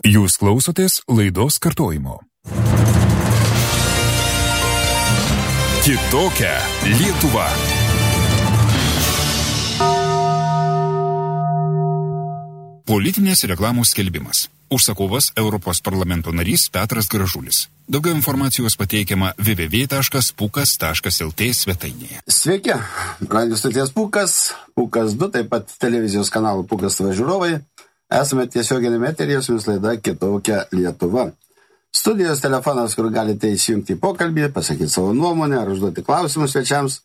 Jūs klausotės laidos kartojimo. Kitokia Lietuva. Politinės reklamos skelbimas. Užsakovas Europos parlamento narys Petras Gražulis. Daugiau informacijos pateikiama www.pukas.lt svetainėje. Sveiki, radio stoties Pukas 2, taip pat televizijos kanalų Pukas TV žiūrovai. Esame tiesioginiame eteryje, su jumis laida Kitokia Lietuva. Studijos telefonas, kur galite įsijungti į pokalbį, pasakyti savo nuomonę ar užduoti klausimus svečiams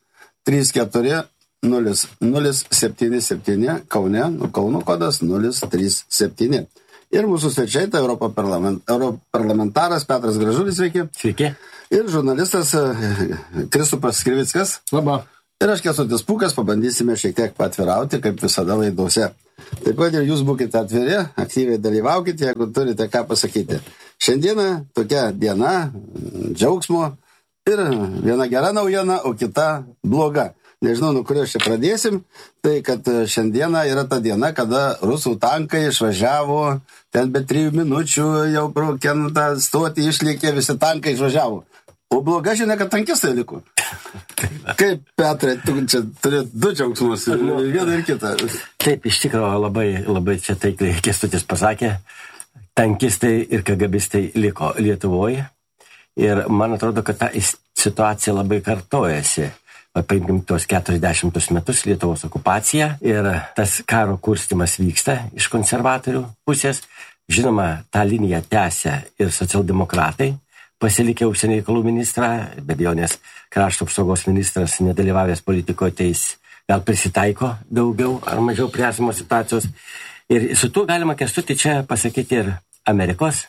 340077 Kaune, Kauno kodas 037. Ir mūsų svečiai, tai europarlamentaras Petras Gražulis, sveiki. Sveiki. Ir žurnalistas Kristupas Krivickas. Labą. Ir aš Kęstutis Pūkas, pabandysime šiek tiek paatvirauti, kaip visada laidose. Taip pat ir jūs būkite atviri, aktyviai dalyvaukite, jeigu turite ką pasakyti. Šiandieną tokia diena džiaugsmo ir viena gera naujiena, o kita bloga. Nežinau, nuo kurio čia pradėsim, tai kad šiandieną yra ta diena, kada rusų tankai išvažiavo, ten be 3 minučių jau pro tą stotį išlėkė, visi tankai išvažiavo. O bloga žinia, kad tankistai liko. Kaip, Petrai, tu čia turi 2 džiaugsmus, vieną ir kitą. Taip, iš tikrųjų labai čia taikliai Kęstutis pasakė, tankistai ir KGBistai liko Lietuvoje. Ir man atrodo, kad ta situacija labai kartojasi. Paimkim tos 40 metus Lietuvos okupacija ir tas karo kurstimas vyksta iš konservatorių pusės. Žinoma, tą liniją tęsia ir socialdemokratai, pasilikę užsienio reikalų ministrą, be abejonės krašto apsaugos ministras nedalyvavęs politikoje, tai jis gal prisitaiko daugiau ar mažiau prie esamos situacijos. Ir su tuo galima Kęstutį čia pasakyti ir Amerikos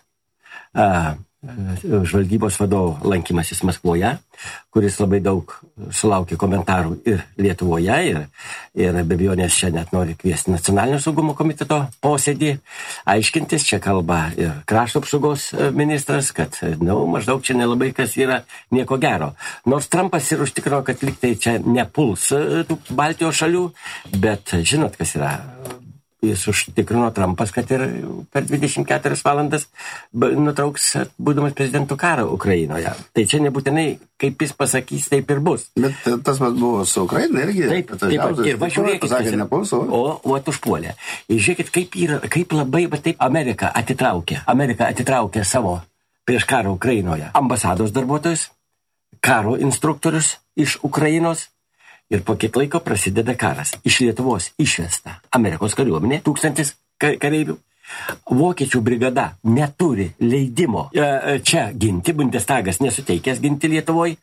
žvalgybos vadovo lankymasis Maskvoje, kuris labai daug sulaukė komentarų ir Lietuvoje, ir be abejonės čia net nori kviesti Nacionalinio saugumo komiteto posėdį, aiškintis, čia kalba ir krašto apsaugos ministras, kad maždaug čia nelabai kas yra nieko gero. Nors Trumpas ir užtikrino, kad liktai čia nepuls tų Baltijos šalių, bet žinot, kas yra. Jis užtikrino Trumpas, kad ir per 24 valandas nutrauks būdamas prezidentų karą Ukrainoje. Tai čia nebūtinai, kaip jis pasakys, taip ir bus. Bet tas buvo su Ukraina irgi. Taip, ir važiuokit, o užpuolė. Ir žiūrėkit, kaip labai, bet taip Amerika atitraukė savo prieš karą Ukrainoje ambasados darbuotojus, karo instruktorius iš Ukrainos. Ir po kiek laiko prasideda karas. Iš Lietuvos išvesta Amerikos kariuomenė, 1000 kareivių. Vokiečių brigada neturi leidimo čia ginti, Bundestagas nesuteikęs ginti Lietuvoje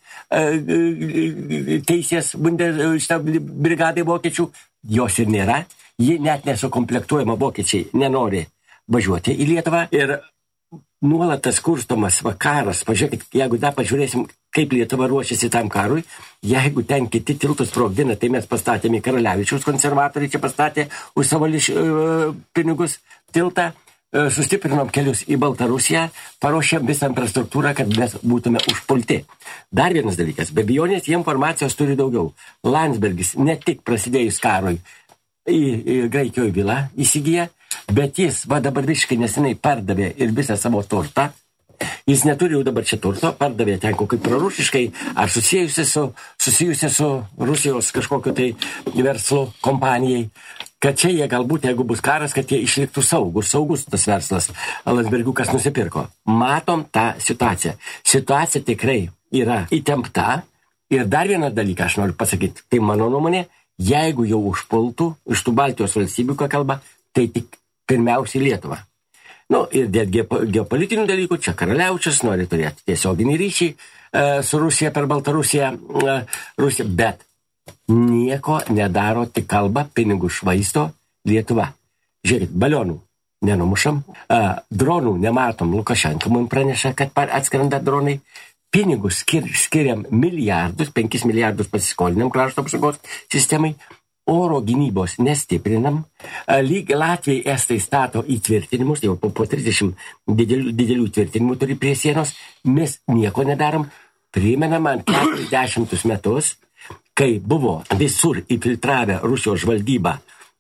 teisės brigadai vokiečių, jos ir nėra. Ji net nesukomplektuojama, vokiečiai nenori važiuoti į Lietuvą. Ir nuolat tas kurstomas karas, pažiūrėkit, jeigu dar pažiūrėsim, kaip Lietuva ruošiasi tam karui, jeigu ten kiti tiltus sprogdina, tai mes pastatėme Karalevičiaus, konservatoriai čia pastatė už savo pinigus tiltą, sustiprinom kelius į Baltarusiją, paruošėm visą infrastruktūrą, kad mes būtume užpulti. Dar vienas dalykas, be abejonės jie informacijos turi daugiau. Landsbergis ne tik prasidėjus karui į Graikijoje vilą įsigiję, bet jis dabar visiškai nesenai pardavė ir visą savo turtą. Jis neturi jau dabar čia turto, pardavė ten kokį prorusiškai ar susijusi su Rusijos kažkokiu tai verslo kompanijai, kad čia jie galbūt, jeigu bus karas, kad jie išliktų saugus tas verslas. Landsbergiukas nusipirko. Matom tą situaciją. Situacija tikrai yra įtempta. Ir dar vieną dalyką aš noriu pasakyti, tai mano nuomonė, jeigu jau užpultų iš tų Baltijos valstybių, ką kalba, tai tik pirmiausiai Lietuva. Ir dėl geopolitinių dalykų, čia Karalevičius nori turėti tiesioginį ryšį su Rusija per Baltarusiją, bet nieko nedaro, tik kalba, pinigų švaisto Lietuva. Žiūrėkit, balionų nenumušam, dronų nematom, Lukašenka mums praneša, kad atskrenda dronai, pinigus skiriam milijardus, 5 milijardus pasiskolinam krašto apsaugos sistemai, oro gynybos nestiprinam, lyg Latvijai Estai stato įtvirtinimus, jau po 30 didelių tvirtinimų turi prie sienos, mes nieko nedarom, primenam man 40 metus, kai buvo visur infiltravę Rusijos žvalgybą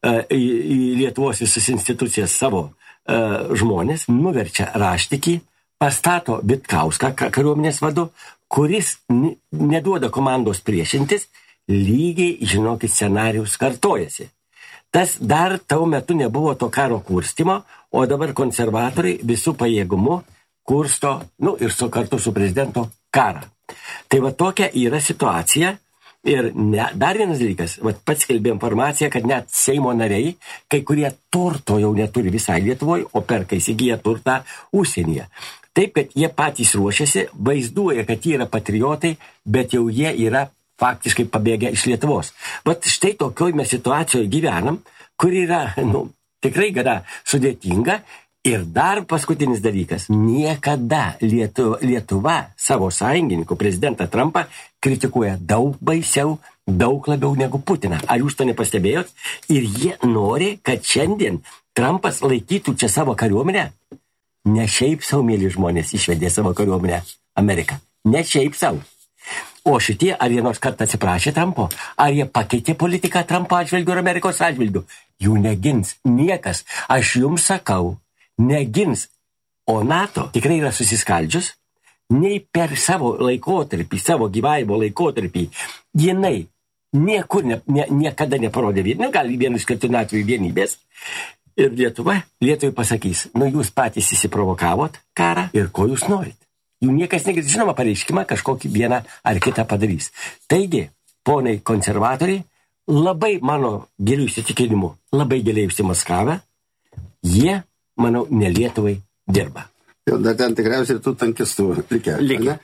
į Lietuvos visas institucijas savo žmonės, nuverčia Raštikį, pastato Vitkauską kariuomenės vadu, kuris neduoda komandos priešintis, lygiai, žinokit, scenarijus kartojasi. Tas dar tau metu nebuvo to karo kurstimo, o dabar konservatoriai visų pajėgumu kursto, ir kartu su prezidento karą. Tai va tokia yra situacija. Ir dar vienas dalykas, pats skelbė informaciją, kad net Seimo nariai, kai kurie turto jau neturi visai Lietuvoje, o perka įsigyja turtą užsienyje. Taip, kad jie patys ruošiasi, vaizduoja, kad jie yra patriotai, bet jau jie yra faktiškai pabėgę iš Lietuvos. Bet štai tokioj mes situacijoje gyvenam, kur yra, tikrai gana sudėtinga. Ir dar paskutinis dalykas, niekada Lietuva savo sąjungininkų prezidentą Trumpą kritikuoja daug baisiau, daug labiau negu Putiną. Ar jūs to nepastebėjot? Ir jie nori, kad šiandien Trumpas laikytų čia savo kariuomenę. Ne šiaip savo, mėly žmonės, išvedė savo kariuomenę Ameriką. Ne šiaip savo. O šitie, ar jie nors kartą atsiprašė Trumpo? Ar jie pakeitė politiką Trumpo atžvilgiu ir Amerikos atžvilgiu? Jų negins niekas. Aš jums sakau, negins, o NATO tikrai yra susiskaldžius, nei per savo laikotarpį, savo gyvavimo laikotarpį, jinai niekur niekada neparodė gali vienu skirtiniu atveju vienybės. Ir Lietuvai pasakys, jūs patys įsiprovokavot karą ir ko jūs norit. Jų niekas negirdės, žinoma, pareiškimą kažkokį vieną ar kitą padarys. Taigi, ponai konservatoriai, labai mano gilių įsitikinimu, labai giliai užsimaskavę, jie manau, ne Lietuvai dirba. Jau dar ten tikriausiai tų tankistų likę.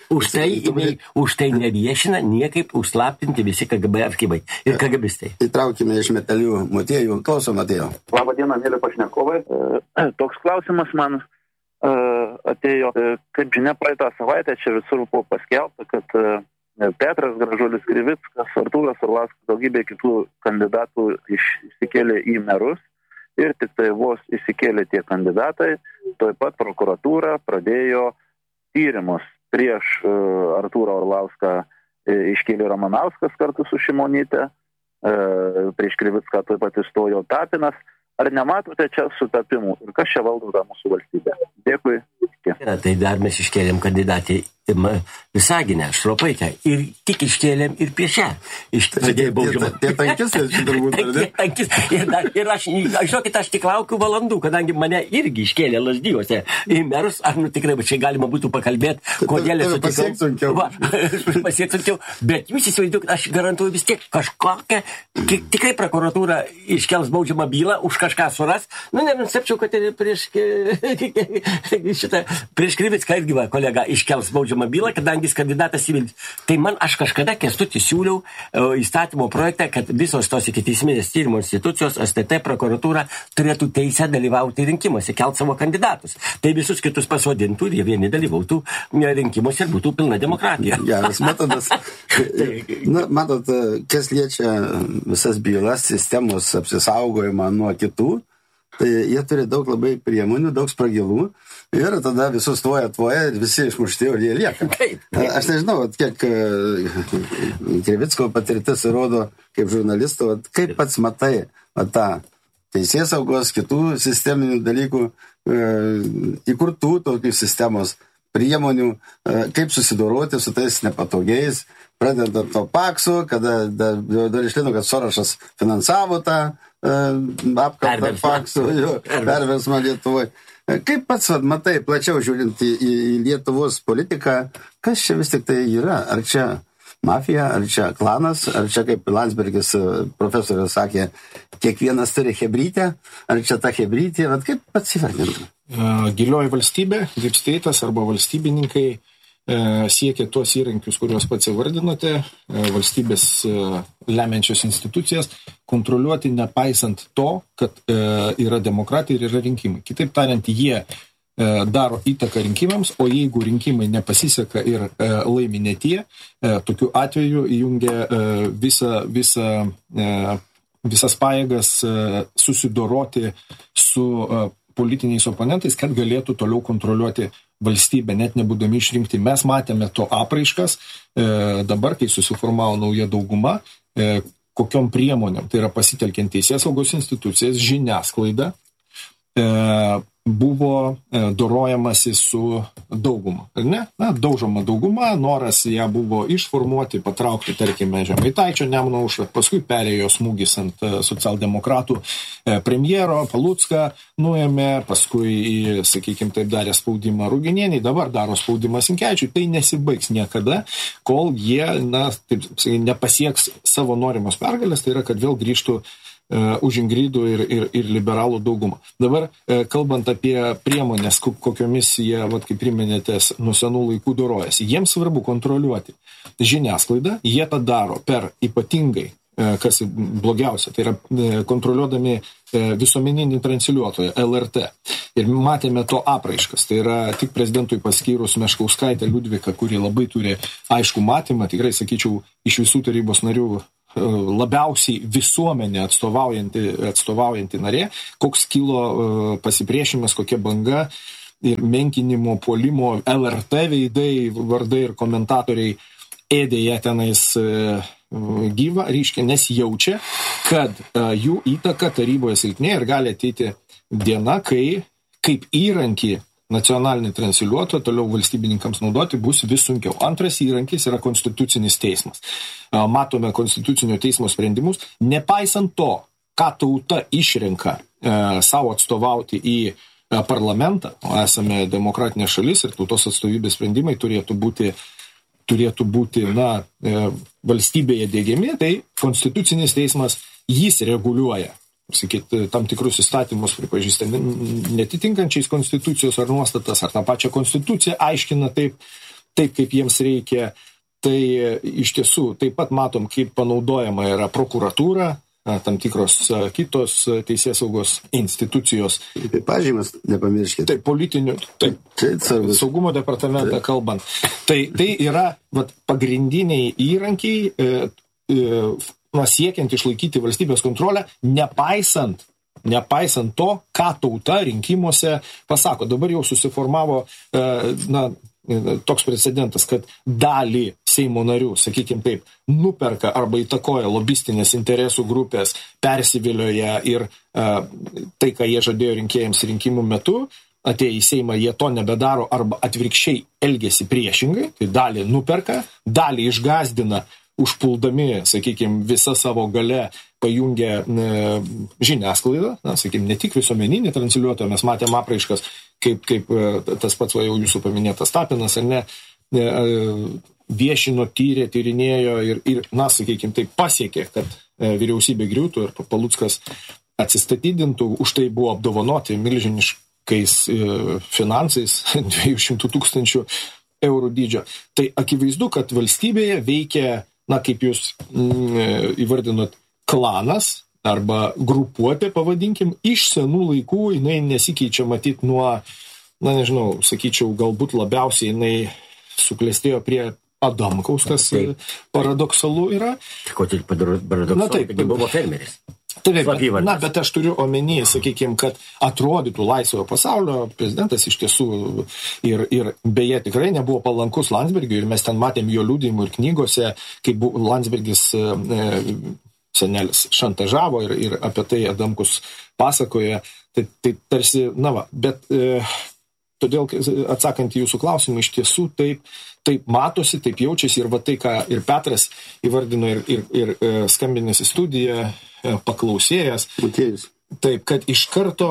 Už tai neviešina niekaip užslaptinti visi KGB archyvai ir KGBistai. Įtraukime iš Metelių Motiejų. Klausom, Matėjau. Labą dieną, mėly pašnekovai. Toks klausimas man atėjo. Kaip žinia, praeitą savaitę čia visur buvo paskelbta, kad Petras Gražulis Krivickas, Artūras Orlauskas, daugybė kitų kandidatų išsikėlė į merus. Ir tik tai vos įsikėlė tie kandidatai, taip pat prokuratūra pradėjo tyrimus prieš Artūrą Orlauską, iškėlė Ramanauskas kartu su Šimonyte, prieš Krivicką taip pat įstojo Tapinas. Ar nematote čia sutapimų ir kas čia valdo tą mūsų valstybę? Dėkui. Tai dar mes iškėlėm kandidatį Visaginę, Šropaitę ir tik iškėlėm ir prieš ją. Tie tankistai čia turbūt. Ir aš, žinokit, aš tik laukiu valandų, kadangi mane irgi iškėlė Lazdijuose į merus, ar tikrai čia galima būtų pakalbėti, kodėl esu pasieksunkiau. Bet jūs įsivaizduokit, aš garantuoju vis tiek kažkokią, tikrai prokuratūra iškels baudžiamą bylą, už kažką suras. Nenustepčiau, kad prieš Krivicką irgi kolega iškels baudžiamą bylą, kadangi jis kandidatas į Vilnių. Tai aš kažkada, Kęstutį, siūliau įstatymo projektą, kad visos tos ikiteisminės tyrimo institucijos, STT, prokuratūra turėtų teisę dalyvauti rinkimuose, kelt savo kandidatus. Tai visus kitus pasodintų ir jie vieni dalyvautų rinkimuose ir būtų pilna demokratija. Geras metodas. Matot, kas liečia visas bylas, sistemos apsisaugojimą nuo kitų, tai jie turi daug labai priemonių, daug spragilų ir tada visus tvoja ir visi išmušti, ir jie lieka. Aš nežinau, kiek Krivicko patirtis rodo kaip žurnalisto, kaip pats matai tą teisėsaugos, kitų sisteminių dalykų, įkurtų tokių sistemos priemonių, kaip susidoroti su tais nepatogiais, pradedant to paksu, kada dar išlino, kad Sorošas finansavo tą apkaltą paksų, perversmą Lietuvoje. Kaip pats matai, plačiau žiūrint į Lietuvos politiką, kas čia vis tik tai yra? Ar čia mafija, ar čia klanas, ar čia, kaip Landsbergis profesorius sakė, kiekvienas turi hebrytę, ar čia ta hebrytė, kaip pats įvardintų? Gilioji valstybė, deep state'as arba valstybininkai siekia tuos įrankius, kuriuos pats įvardinote, valstybės lemiančios institucijas, kontroliuoti nepaisant to, kad yra demokratai ir yra rinkimai. Kitaip tariant, jie daro įtaką rinkimams, o jeigu rinkimai nepasiseka ir laimi ne tie, tokiu atveju įjungia visas pajėgas susidoroti su politiniais oponentais, kad galėtų toliau kontroliuoti valstybę, net nebūdami išrinkti. Mes matėme to apraiškas dabar, kai susiformavo nauja dauguma, kokiom priemonėm, tai yra pasitelkiant teisėsaugos institucijas, žiniasklaidą, buvo dorojamasi su dauguma. Ar ne? Na, daužoma dauguma, noras ją buvo išformuoti, patraukti, tarkime, Žemaitaičio Nemuno aušrą, paskui perėjo smūgis ant socialdemokratų premjero, Palucką nuėmė, paskui, sakykime, taip darė spaudimą Ruginieniai, dabar daro spaudimą Sinkevičiui. Tai nesibaigs niekada, kol jie, na, taip, nepasieks savo norimos pergalės, tai yra, kad vėl grįžtų už Ingridų ir liberalų daugumą. Dabar, kalbant apie priemonės, kokiomis jie, kaip priminėtės, nuo senų laikų dorojasi, jiems svarbu kontroliuoti žiniasklaidą, jie tą daro per ypatingai, kas blogiausia, tai yra kontroliuodami visuomeninį transliuotoją, LRT. Ir matėme to apraiškas, tai yra tik prezidentui paskyrus Meškauskaitę Liudviką, kuri labai turi aišku matymą, tikrai, sakyčiau, iš visų tarybos narių labiausiai visuomenė atstovaujanti narė, koks kilo pasipriešimas, kokia banga ir menkinimo, puolimo, LRT veidai, vardai ir komentatoriai ėdė ją tenais gyvą, reiškia, nes jaučia, kad jų įtaka taryboje silpnėja ir gali ateiti diena, kai kaip įrankį nacionalinį transliuotoją toliau valstybininkams naudoti bus vis sunkiau. Antras įrankis yra konstitucinis teismas. Matome konstitucinio teismo sprendimus, nepaisant to, ką tauta išrenka savo atstovauti į parlamentą, o esame demokratinė šalis ir tautos atstovybės sprendimai turėtų būti valstybėje diegiami, tai konstitucinis teismas jis reguliuoja, sakyti, tam tikrus įstatymus pripažįsta netitinkančiais konstitucijos ar nuostatas, ar tą pačią konstituciją aiškina taip, kaip jiems reikia. Tai iš tiesų taip pat matom, kaip panaudojama yra prokuratūra, tam tikros kitos teisėsaugos institucijos. Pažymas, nepamirškite. Taip, politinių, taip, saugumo departamentą kalbant. Tai yra pagrindiniai įrankiai, siekiant išlaikyti valstybės kontrolę, nepaisant to, ką tauta rinkimuose pasako. Dabar jau susiformavo toks precedentas, kad dalį Seimo narių, sakykime taip, nuperka arba įtakoja lobistinės interesų grupės, persivilioja ir tai, ką jie žadėjo rinkėjams rinkimų metu, atėję į Seimą, jie to nebedaro arba atvirkščiai elgiasi priešingai, tai dalį nuperka, dalį išgazdina, užpuldami, sakykime, visą savo gale pajungia žiniasklaidą, sakykime, ne tik visuomeninį transliuotoją, mes matėm apraiškas, kaip tas pats jau jūsų paminėtas Tapinas, ar ne, viešino, tyrinėjo ir sakykime, tai pasiekė, kad vyriausybė griūtų ir Paluckas atsistatydintų, už tai buvo apdovanoti milžiniškais finansais 200 000 eurų dydžio. Tai akivaizdu, kad valstybėje veikia, kaip jūs įvardinot, klanas arba grupuotė, pavadinkim, iš senų laikų, jinai nesikeičia matyt nuo, nežinau, sakyčiau, galbūt labiausiai jinai suklestėjo prie Adamkaus, kas paradoksalu yra. Kodėl paradoksalu, kad buvo fermeris. Taip, bet aš turiu omeny, sakykime, kad atrodytų laisvojo pasaulio prezidentas iš tiesų ir beje tikrai nebuvo palankus Landsbergiui ir mes ten matėm jo liudijimų ir knygose, kaip Landsbergis senelis šantažavo ir apie tai Adamkus pasakoja, tai tarsi, bet todėl atsakant į jūsų klausimą, iš tiesų taip matosi, taip jaučiasi ir tai, ką ir Petras įvardino ir skambinęs į studiją, paklausėjas, taip, kad iš karto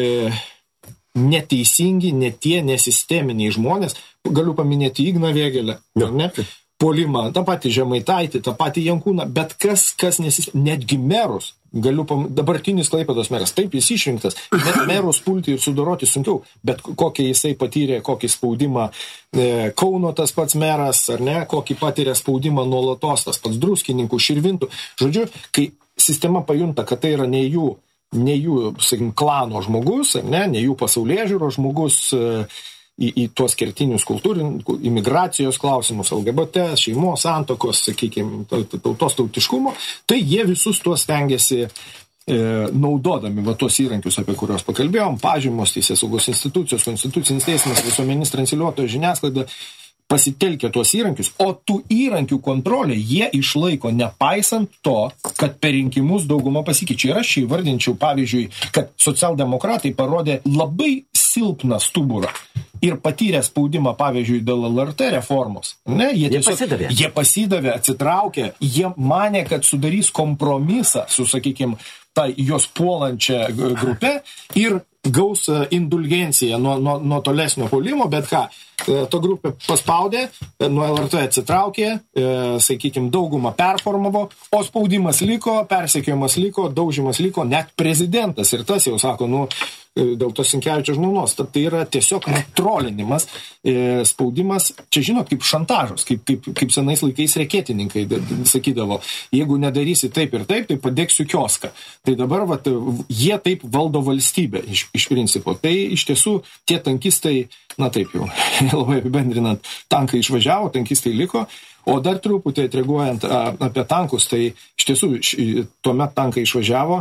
neteisingi, netie nesisteminiai žmonės, galiu paminėti Igną Vėgėlę, ne? Puolimą, tą patį Žemaitaitį, tą patį Jankūną, bet kas netgi merus, dabartinis Klaipėdos meras, taip jis išrinktas, bet merus pulti ir sudoroti sunkiau, bet kokį jisai patyrė, kokį spaudimą Kauno tas pats meras, ar ne, kokį patyrė spaudimą nuolatos tas pats Druskininkų, Širvintų. Žodžiu, kai sistema pajunta, kad tai yra ne jų, sakykim, klano žmogus, ne jų pasaulėžiūro žmogus, į tuos kertinius imigracijos klausimus, LGBT, šeimos, santokos, sakykime, tautos tautiškumo, tai jie visus tuos stengiasi naudodami tuos įrankius, apie kuriuos pakalbėjom, pažymos, teisėsaugos institucijos, konstitucinis teismas, visuomeninis transliuotojas, žiniasklaida, pasitelkia tuos įrankius, o tų įrankių kontrolę jie išlaiko nepaisant to, kad per rinkimus dauguma pasikeičia. Ir aš čia įvardinčiau, pavyzdžiui, kad socialdemokratai parodė labai silpną stuburą ir patyrė spaudimą, pavyzdžiui, dėl LRT reformos. Ne, jie pasidavė, atsitraukė, jie manė, kad sudarys kompromisą su, sakykime, tai jos puolančią grupę ir gaus indulgenciją nuo tolesnio puolimo, bet ką, to grupė paspaudė, nuo LRT atsitraukė, sakykime, daugumą performavo, o spaudimas liko, persekiojimas liko, daužimas liko, net prezidentas ir tas jau sako, dėl to Sinkevičiaus žmonos. Tai yra tiesiog trolinimas, spaudimas, čia žinot, kaip šantažas, kaip senais laikais reketininkai sakydavo, jeigu nedarysi taip ir taip, tai padėksiu kioską. Tai dabar jie taip valdo valstybę iš principo. Tai iš tiesų tie tankistai, na taip jau, labai apibendrinant, tankai išvažiavo, tankistai liko. O dar truputį atreaguojant apie tankus, tai iš tiesų tuomet tankai išvažiavo,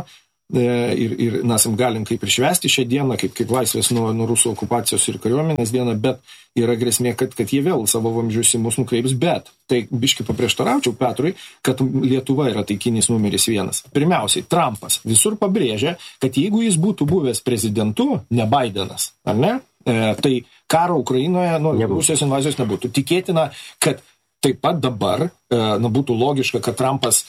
ir mes galim kaip ir švęsti šią dieną, kaip laisvės nuo rusų okupacijos ir kariuomenės dieną, bet yra grėsmė, kad jie vėl savo vamzdžius į mus nukreips, bet tai biškį paprieštaraučiau Petrui, kad Lietuva yra taikinys numeris 1. Pirmiausiai, Trumpas visur pabrėžia, kad jeigu jis būtų buvęs prezidentu, ne Bidenas, ar ne, tai karo Ukrainoje, Rusijos invazijos nebūtų. Tikėtina, kad taip pat dabar būtų logiška, kad Trumpas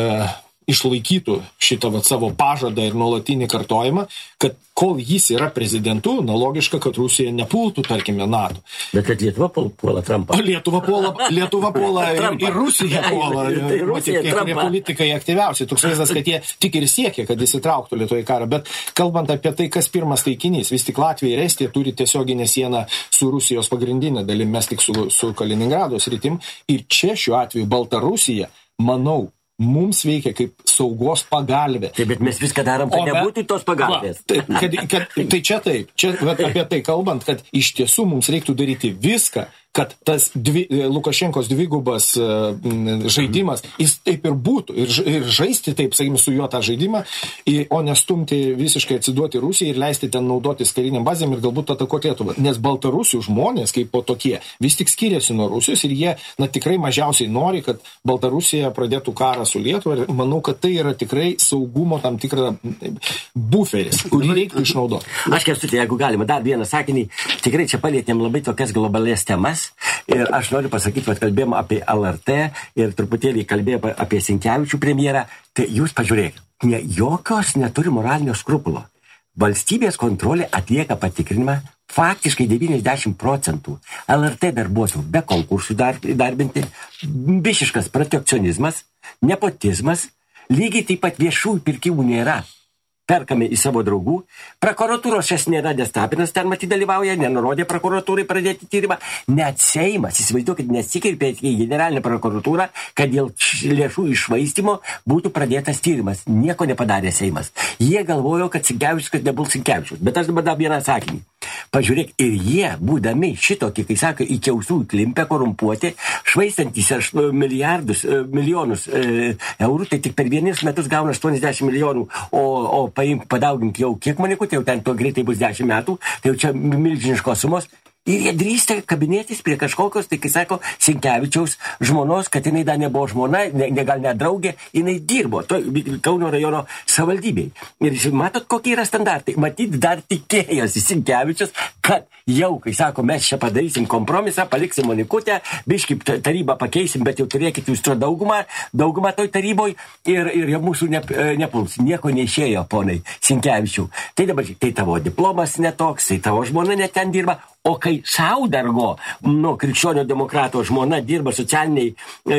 išlaikytų šitą savo pažadą ir nuolatinį kartojimą, kad kol jis yra prezidentu, logiška, kad Rusija nepultų, tarkime, NATO. Bet kad Lietuva puola Trumpą. Lietuva puola ir Rusija puola. Kai kurie politikai aktyviausiai. Toks vaizdas, kad jie tik ir siekia, kad įsitrauktų Lietuvoje į karą. Bet kalbant apie tai, kas pirmas taikinys, vis tik Latvija ir Estija turi tiesioginę sieną su Rusijos pagrindinė dalim, mes tik su Kaliningrado sritim. Ir čia šiuo atveju Baltarusija, manau, mums veikia kaip saugos pagalbė. Taip, bet mes viską darom, kad nebūtų tos pagalbės. Tai čia taip, čia apie tai kalbant, kad iš tiesų mums reiktų daryti viską, kad tas Lukašenkos dvigubas žaidimas, jis taip ir būtų, ir žaisti taip, sakykime, su juo tą žaidimą, o nestumti visiškai atsiduoti Rusijai ir leisti ten naudotis kariniam bazėm ir galbūt atakuoti Lietuvą. Nes Baltarusių žmonės, kaip po tokie, vis tik skiriasi nuo Rusijos ir jie tikrai mažiausiai nori, kad Baltarusija pradėtų karą su Lietuva ir manau, kad tai yra tikrai saugumo tam tikrą buferis, kurį reiktų išnaudoti. Aš Kęstuti, jeigu galima, dar vieną sakinį, tikrai čia palietėm labai tokias globalės temas. Ir aš noriu pasakyti, kad kalbėjom apie LRT ir truputėlį kalbėjom apie Sinkevičių premjerą. Tai jūs pažiūrėkite, jokios neturi moralinio skrupulo. Valstybės kontrolė atlieka patikrinimą faktiškai 90%. LRT darbuotojų be konkursų darbinti, bišiškas protekcionizmas, nepotizmas, lygiai taip pat viešųjų pirkimų nėra. Perkame į savo draugų. Prokuratūros šias nėra, nes Tapinas ten matyti dalyvauja, nenurodė prokuratūrai pradėti tyrimą. Net Seimas, įsivaizduokit, nesikreipė į generalinę prokuratūrą, kad dėl lėšų iššvaistymo būtų pradėtas tyrimas. Nieko nepadarė Seimas. Jie galvojo, kad Sinkevičius, kad nebus Sinkevičius. Bet aš dabar dar vieną sakinį. Pažiūrėk, ir jie, būdami šitokį, kai sako, į kiausų įklimpę, korumpuoti, švaistantys milijonus eurų, tai tik per vienus metus gauna 80 milijonų, o padaugink jau kiek manikų, tai jau ten to greitai bus 10 metų, tai jau čia milžiniškos sumos. Ir jie drįsta kabinėtis prie kažkokios, tai kai sako, Sinkevičiaus žmonos, kad jinai dar nebuvo žmona, gal net draugė, jinai dirbo Kauno rajono savivaldybei. Ir matot, kokie yra standartai. Matyt, dar tikėjosi Sinkevičius, kad jau, kai sako, mes čia padarysim kompromisą, paliksim Monikutę, biškį tarybą pakeisim, bet jau turėkit jūs to daugumą toj taryboj ir mūsų nepuls. Nieko neišėjo, ponai Sinkevičių. Tai dabar, tai tavo diplomas netoks, tai tavo žmona net ten dirba. O kai Saudargo, krikščionio demokrato žmona dirba socialinių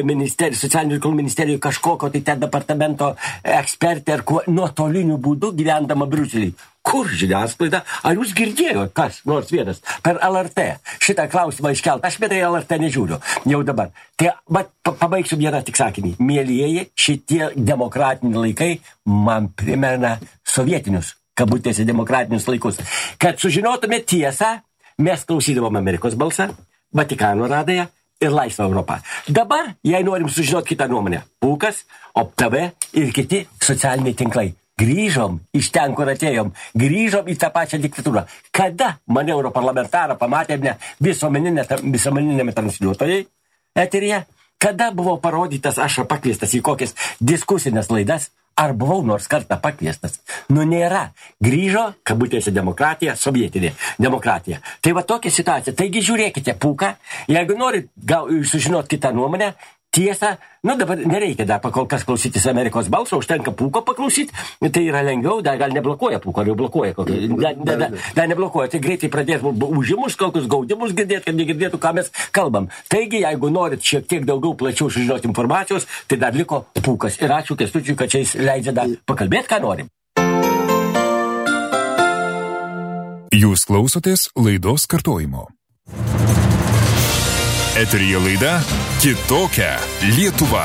reikalų ministerijoje kažkokio tai ten departamento ekspertė ar nuotoliniu būdu gyvendama Briuselį. Kur žiniasklaida? Ar jūs girdėjote kas nors vienas per LRT šitą klausimą iškelt? Aš betai LRT nežiūriu jau dabar. Tai pabaigsiu vieną tik sakinį. Mielieji, šitie demokratiniai laikai man primena sovietinius, kabutėse demokratinius laikus. Kad sužinotume tiesą, mes klausydavom Amerikos balsą, Vatikano radąją ir Laisvą Europą. Dabar, jei norim sužinoti kitą nuomonę, Pūkas, OPTV ir kiti socialiniai tinklai. grįžom iš ten, kur atėjom, grįžom į tą pačią diktatūrą. Kada mane europarlamentarą pamatėme visuomeninėme transliuotojai eteryje, kada buvo parodytas, aš pakviestas į kokias diskusinės laidas, ar buvau nors kartą pakviestas. Nėra. Grįžo, kabutėse demokratija, sovietinė demokratija. Tai va tokia situacija. Taigi žiūrėkite Pūką, jeigu norit sužinot kitą nuomonę, tiesa, dabar nereikia dar pakol kas klausytis Amerikos balso, užtenka Pūko paklausyti, tai yra lengviau, dar gal neblokuoja Pūko, ar jau blokuoja kokį. Dar neblokuoja, tai greitai pradės užimus, kokius gaudimus girdėti, kad negirdėtų, ką mes kalbam. Taigi, jeigu norit šiek tiek daugiau plačiau sužinoti informacijos, tai dar liko Pūkas. Ir ačiū Kęstučiui, kad čia jis leidžia dar pakalbėti, ką norim. Jūs klausotės laidos kartojimo. Eteryje laida Kitokia Lietuva.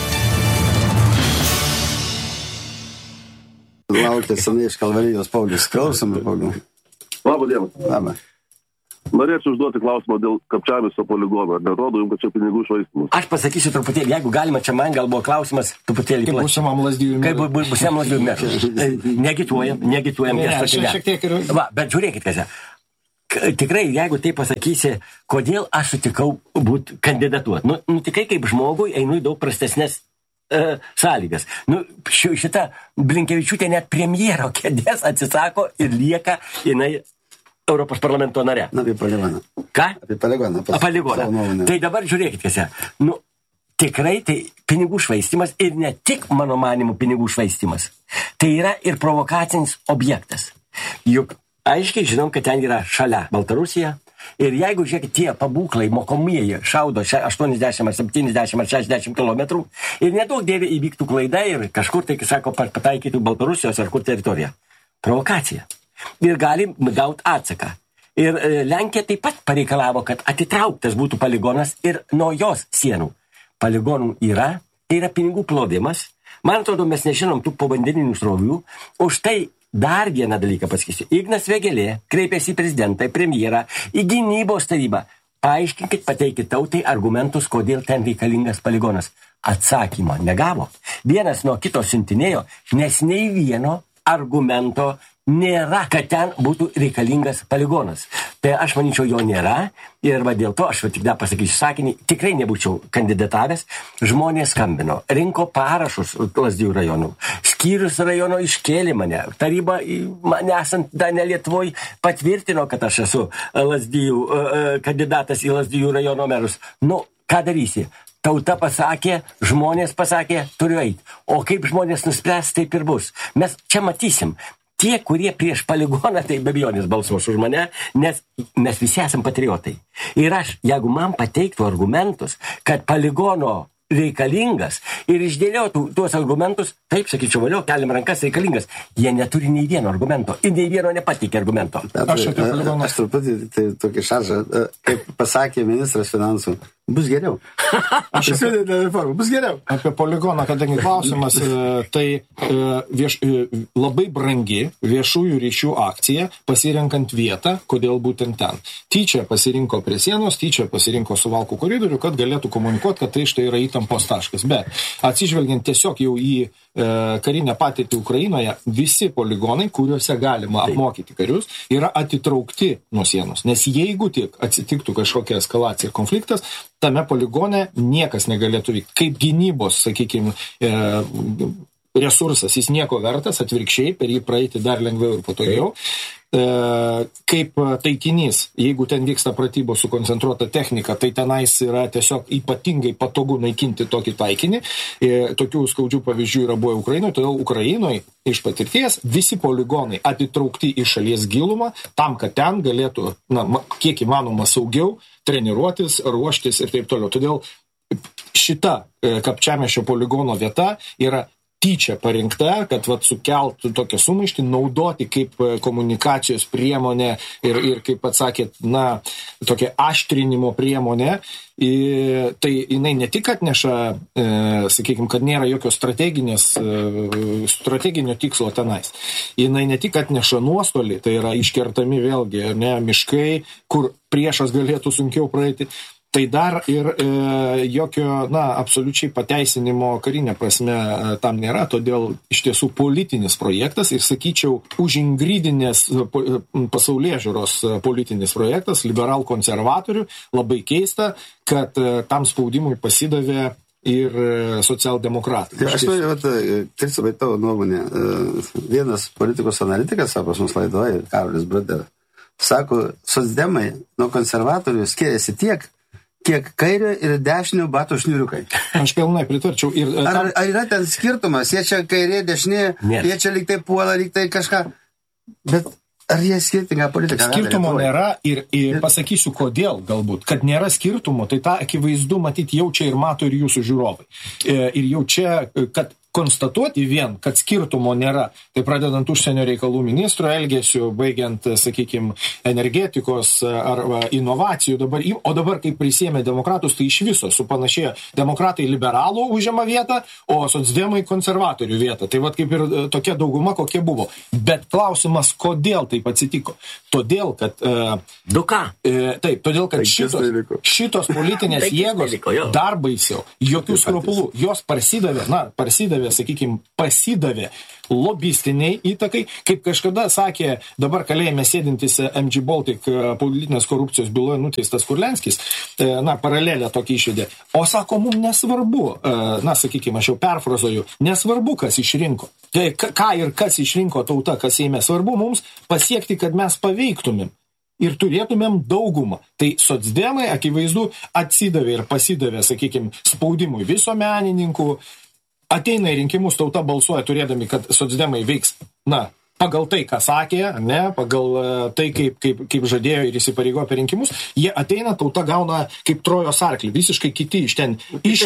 Laukia senai iš Kalvarijos Paulius. Klausome, Pauliu. Labą dieną. Labą. Norėčiau užduoti klausimą dėl Kapčiamiesto poligono. Ar nerodo jums, kad čia pinigų švaistymas? Aš pasakysiu truputėlį, jeigu galima, čia man gal buvo klausimas truputėlį Kaip būsimam Lazdijų merui. Kaip būsimam Lazdijų merui. Negituojam. Šiek tiek ir... Va, bet žiūrėkit, kas. Tikrai, jeigu tai pasakysi, kodėl aš sutikau būti kandidatuoti. Tikrai kaip žmogui einu į daug prastesnės sąlygas. Šita Blinkevičiūtė net premjero kėdės atsisako ir lieka jinai Europos parlamento nare. Apie poligoną. Ką? Apie poligoną. Poligoną. Tai dabar žiūrėkit, kas. Tikrai tai pinigų švaistymas ir ne tik, mano manimu, pinigų švaistymas. Tai yra ir provokacinis objektas. Juk aiškiai žinom, kad ten yra šalia Baltarusija. Ir jeigu, žiūrėkit, tie pabūklai mokomieji šaudo 80 ar 70 ar 60 km ir nedaug dėvė įvyktų klaida ir kažkur, tai, sako, pataikytų Baltarusijos ar kur teritoriją. Provokacija. Ir galim gauti atsaką. Ir Lenkija taip pat pareikalavo, kad atitrauktas būtų poligonas ir nuo jos sienų. Poligonų yra, tai yra pinigų plovimas. Man atrodo, mes nežinom tų povandeninių srovių. Už tai dar vieną dalyką pasakysiu. Ignas Vėgėlė kreipėsi į prezidentą, į premjerą, į gynybos tarybą. Paaiškinkit, pateikit tautai argumentus, kodėl ten reikalingas poligonas. Atsakymo negavo. Vienas nuo kito siuntinėjo, nes nei vieno argumento nėra, kad ten būtų reikalingas poligonas. Tai aš manyčiau, jo nėra ir va dėl to aš tik dar pasakysiu sakinį, tikrai nebūčiau kandidatavęs. Žmonės skambino, rinko parašus Lazdijų rajonų, skyrius rajono iškėlė mane, taryba mane esant dar ne Lietuvoj patvirtino, kad aš esu kandidatas į Lazdijų rajono merus. Ką darysi? Tauta pasakė, žmonės pasakė, turiu eiti. O kaip žmonės nuspręs, taip ir bus. Mes čia matysim. Tie, kurie prieš poligoną, tai be abejonės balsuos už mane, nes mes visi esam patriotai. Ir aš, jeigu man pateiktų argumentus, kad poligono reikalingas ir išdėliotų tuos argumentus, taip, sakyčiau, valiau, keliam rankas reikalingas. Jie neturi nei vieno argumento ir nei vieno nepateikė argumento. Aš truputį tai tokį šaržą, kaip pasakė ministras finansų, bus geriau. Bus geriau. Apie poligoną, kadangi klausimas, tai labai brangi viešųjų ryšių akcija, pasirenkant vietą, kodėl būtent ten. Tyčia pasirinko prie sienos, tyčia pasirinko Suvalkų koridorių, kad galėtų komunikuoti, kad tai štai yra įtampos taškas. Bet atsižvelgiant tiesiog jau į karinę patirtį Ukrainoje, visi poligonai, kuriuose galima apmokyti karius, yra atitraukti nuo sienos. Nes jeigu tik atsitiktų kažkokia eskalacija ir konfliktas, tame poligone niekas negalėtų vykti. Kaip gynybos, sakykime, resursas, jis nieko vertas, atvirkščiai, per jį praeiti dar lengviau ir patogiau. Kaip taikinys, jeigu ten vyksta pratybos su koncentruota technika, tai tenais yra tiesiog ypatingai patogu naikinti tokį taikinį. Tokių skaudžių pavyzdžių yra buvę Ukrainoje, todėl Ukrainoje iš patirties visi poligonai atitraukti į šalies gilumą, tam, kad ten galėtų, kiek įmanoma saugiau treniruotis, ruoštis ir taip toliau. Todėl šita Kapčiamiesčio poligono vieta yra tyčia parinkta, kad sukeltų tokią sumaištį, naudoti kaip komunikacijos priemonę ir kaip atsakėt, tokia aštrinimo priemonė. Tai jinai ne tik atneša, sakykime, kad nėra jokio strateginio tikslo tenais. Jinai ne tik atneša nuostolį, tai yra iškertami vėlgi miškai, kur priešas galėtų sunkiau praeiti. tai dar ir jokio, absoliučiai pateisinimo karinė prasme tam nėra, todėl iš tiesų politinis projektas ir, sakyčiau, užingrydinės pasaulėžiūros politinis projektas, liberal-konservatorių, labai keista, kad tam spaudimui pasidavė ir socialdemokratai. Aš noriu, Kristupai, tavo nuomonė. Vienas politikos analitikas, pas mus laidoje, Karolis Brader, sako, socdemai nuo konservatorių skiriasi tiek, kiek kairio ir dešinio batų šniuriukai. Aš pilnai pritarčiau. Ar yra ten skirtumas? Jie čia kairė, dešinė, jie čia lyg tai puola, lyg tai kažką. Bet ar jie skirtingą politiką? Skirtumo nėra ir pasakysiu kodėl galbūt. Kad nėra skirtumo, tai tą akivaizdu matyti jaučia ir mato ir jūsų žiūrovai. Ir jau čia, kad konstatuoti vien, kad skirtumo nėra, tai pradedant užsienio reikalų ministro elgesiu, baigiant, sakykime, energetikos ar inovacijų, o dabar, kai prisėmė demokratus, tai iš viso supanašėjo demokratai liberalų užima vietą, o socdemai konservatorių vietą. Tai vat kaip ir tokia dauguma, kokie buvo. Bet klausimas, kodėl taip atsitiko? Todėl, kad... Taip, todėl, kad šitos politinės jėgos dar baisiau, jokių skrupulų, jos pasidavė lobistiniai įtakai, kaip kažkada sakė dabar kalėjime sėdintis MG Baltic politinės korupcijos byloje nuteistas Kurlenskis, paralelę tokį išvedė. O sako, mums nesvarbu, aš jau perfrazuoju, nesvarbu, kas išrinko. Ką ir kas išrinko tauta, kas Seime, svarbu mums pasiekti, kad mes paveiktumėm. Ir turėtumėm daugumą. Tai socdemai, akivaizdu, atsidavė ir pasidavė, sakykime, spaudimui visuomenininkų. Ateina į rinkimus, tauta balsuoja turėdami, kad socdemai veiks, pagal tai, ką sakė, pagal tai, kaip žadėjo ir įsipareigojo per rinkimus, jie ateina, tauta gauna kaip Trojos arklį, visiškai kiti iš ten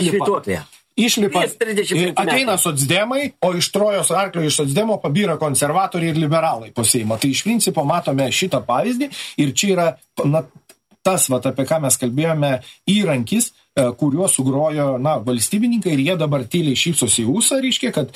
išlipa, ateina socdemai, o iš Trojos arklio iš socdemo pabyra konservatoriai ir liberalai po Seimą. Tai iš principo matome šitą pavyzdį ir čia yra tas, apie ką mes kalbėjome, įrankis, kuriuo sugrojo valstybininkai ir jie dabar tyliai šypsosi į ūsą, reiškia, kad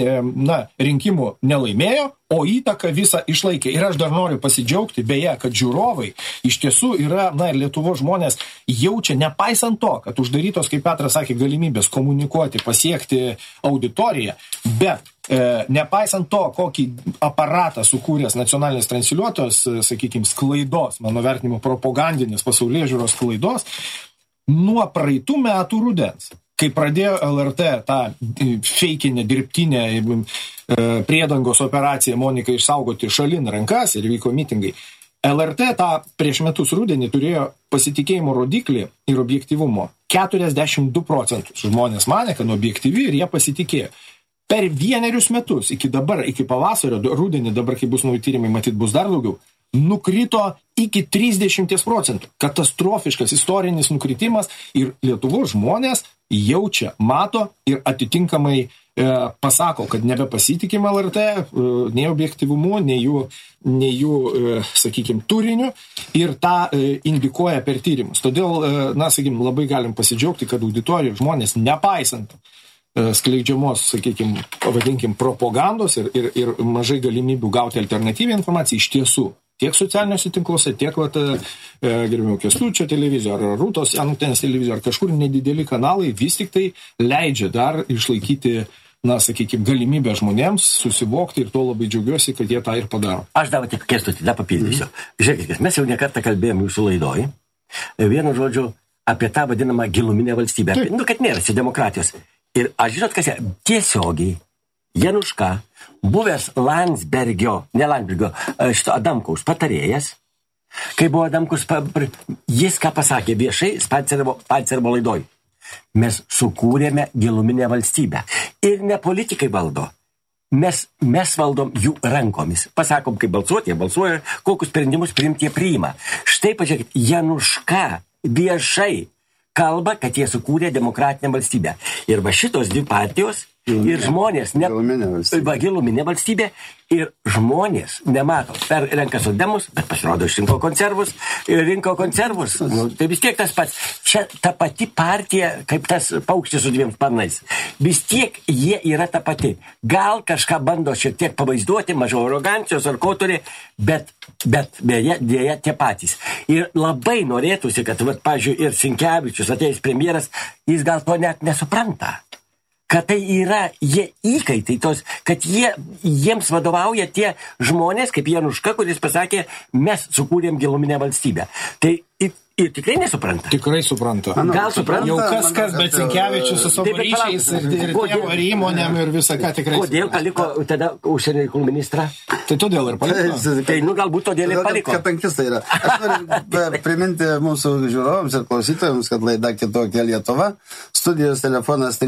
rinkimų nelaimėjo, o įtaką visą išlaikė. Ir aš dar noriu pasidžiaugti, beje, kad žiūrovai iš tiesų yra, ir Lietuvos žmonės jaučia, nepaisant to, kad uždarytos, kaip Petras sakė, galimybės komunikuoti, pasiekti auditoriją, bet nepaisant to, kokį aparatą sukūręs nacionalinis transliuotojas, sakykime, sklaidos, mano vertinimu, propagandinės pasaulėžiūros sklaidos, nuo praeitų metų rudens, kai pradėjo LRT tą feikinę, dirbtinę priedangos operaciją Monikai išsaugoti šalin rankas ir vyko mitingai, LRT tą prieš metus rudenį turėjo pasitikėjimo rodiklį ir objektyvumo 42%. Žmonės manė, kad objektyvi ir jie pasitikėjo. Per 1 metus, iki dabar, iki pavasario, rudenį, dabar, kai bus nauji tyrimai, matyt, bus dar daugiau, nukrito iki 30%. Katastrofiškas istorinis nukritimas ir Lietuvos žmonės jaučia, mato ir atitinkamai pasako, kad nebepasitikima LRT, nei objektyvumu, nei jų sakykime, turiniu ir tą indikuoja per tyrimus. Todėl, sakykime, labai galim pasidžiaugti, kad auditorijos žmonės, nepaisant skleidžiamos, sakykime, pavadinkim, propagandos ir mažai galimybių gauti alternatyvią informaciją iš tiesų. Tiek socialiniuose tinkluose, tiek, gerbėjau, Kęstučio televizijos, ar Rūtos Antenės televizijos, ar kažkur nedideli kanalai vis tik tai leidžia dar išlaikyti, sakykime, galimybę žmonėms susivokti ir to labai džiaugiuosi, kad jie tą ir padaro. Aš dar tik Kęstutį, dar papildysiu. Žiūrėkit, mes jau nekartą kalbėjom jūsų laidoj, vienu žodžiu, apie tą vadinamą giluminę valstybę. Kad nėra demokratijos. Ir aš žinot, kas tiesiogiai Januška, buvęs šito Adamkaus patarėjas, kai buvo Adamkus, jis ką pasakė viešai Pancervo laidoj. Mes sukūrėme giluminę valstybę. Ir ne politikai valdo. Mes valdom jų rankomis. Pasakom, kaip balsuoti, jie balsuoja, kokius sprendimus priimti, jie priima. Štai pažiūrėkit, Januška viešai kalba, kad jie sukūrė demokratinę valstybę. Ir va šitos dvi partijos Ir žmonės, giluminė valstybė, ir žmonės nemato, renka socdemus, bet pasirodo išrinko konservus, tai vis tiek tas pats. Čia ta pati partija, kaip tas paukštis su 2 sparnais. Vis tiek jie yra ta pati. Gal kažką bando šiek tiek pavaizduoti, mažiau arogancijos ar ko turi, bet dėja tie patys. Ir labai norėtųsi, kad, pavyzdžiui, ir Sinkevičius atėjęs premjeras, jis gal to net nesupranta. Kad tai yra jie įkaitai tos, kad jiems vadovauja tie žmonės, kaip Januška, kuris pasakė, mes sukūrėm giluminę valstybę. Tai ir tikrai nesupranta. Tikrai supranta. Gal supranta? Jau kas, bet Sinkevičius su savo ryšiais ir įmonėm ir visą ką tikrai. Kodėl paliko tada užsienio reikalų ministrą? Tai todėl ir paliko. Tai galbūt todėl ir paliko. Katankistai yra. Aš noriu priminti mūsų žiūrovams ir klausytojams, kad laida Kitokia Lietuva. Studijos telefonas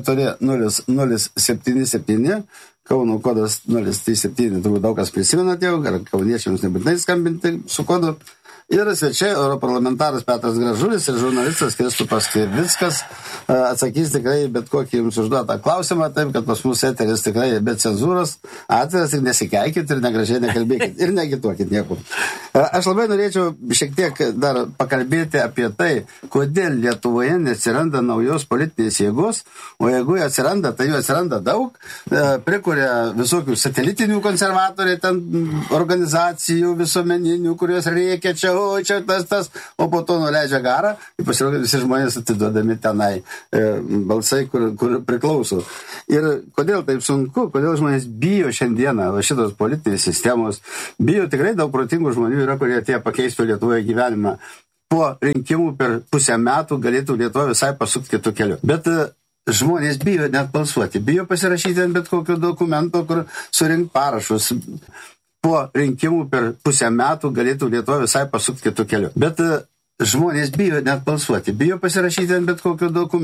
340077, Kauno kodas 037, turbūt daug kas prisimenate jau, ar kauniečiams nebūtinai skambinti su kodu. Ir svečiai, europarlamentaras Petras Gražulis ir žurnalistas Kristupas Krivickas atsakys tikrai bet kokį jums užduotą klausimą, taip, kad pas mus eteris tikrai be cenzūros, atviras ir nesikeikit ir negražiai nekalbėkit ir negituokit niekur. Aš labai norėčiau šiek tiek dar pakalbėti apie tai, kodėl Lietuvoje neatsiranda naujos politinės jėgos, o jeigu jie atsiranda, tai jų atsiranda daug, prikuria visokių satelitinių konservatoriai, ten organizacijų visuomeninių, kurios reikia čia, tas, o po to nuleidžia garą ir pasirodo visi žmonės atiduodami tenai balsai, kur priklauso. Ir kodėl taip sunku, kodėl žmonės bijo šiandieną šitos politinės sistemos, bijo tikrai daug protingų žmonių yra, kurie tie pakeistų Lietuvoje gyvenimą. Po rinkimų per pusę metų galėtų Lietuva visai pasukti kitų kelių. Bet žmonės bijo net balsuoti, bijo pasirašyti ant bet kokio dokumento, kur surinkti parašus. Po rinkimų per pusę metų galėtų Lietuva visai pasukti kitų kelių. Bet žmonės bijo net balsuoti, bijo pasirašyti ant bet kokio dokumento.